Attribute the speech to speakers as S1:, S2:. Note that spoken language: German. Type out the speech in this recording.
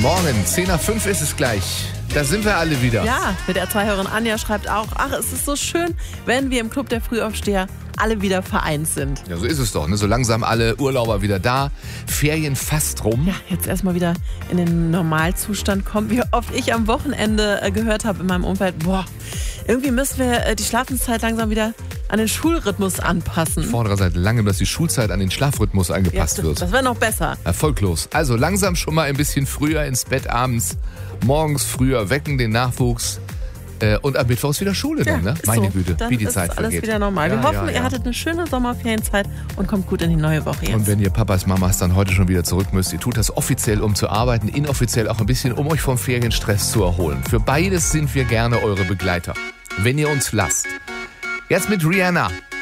S1: Morgen, 10:05 ist es gleich. Da sind wir alle wieder.
S2: Ja, mit der Zweihörerin Anja schreibt auch, ach, es ist so schön, wenn wir im Club der Frühaufsteher alle wieder vereint sind.
S1: Ja, so ist es doch. Ne? So langsam alle Urlauber wieder da. Ferien fast rum.
S2: Ja, jetzt erstmal wieder in den Normalzustand kommen. Wie oft ich am Wochenende gehört habe in meinem Umfeld, irgendwie müssen wir die Schlafenszeit langsam wieder an den Schulrhythmus anpassen.
S1: Ich fordere seit langem, dass die Schulzeit an den Schlafrhythmus angepasst wird.
S2: Das wäre noch besser.
S1: Erfolglos. Also langsam schon mal ein bisschen früher ins Bett abends, morgens früher wecken den Nachwuchs und am Mittwoch ist wieder Schule dann, ne? Meine Güte,
S2: dann
S1: wie die
S2: ist
S1: Zeit
S2: alles
S1: vergeht.
S2: wieder normal. Wir hoffen, ihr hattet eine schöne Sommerferienzeit und kommt gut in die neue Woche jetzt.
S1: Und wenn ihr Papas, Mamas dann heute schon wieder zurück müsst, ihr tut das offiziell, um zu arbeiten, inoffiziell auch ein bisschen, um euch vom Ferienstress zu erholen. Für beides sind wir gerne eure Begleiter, wenn ihr uns lasst. Jetzt mit Rihanna.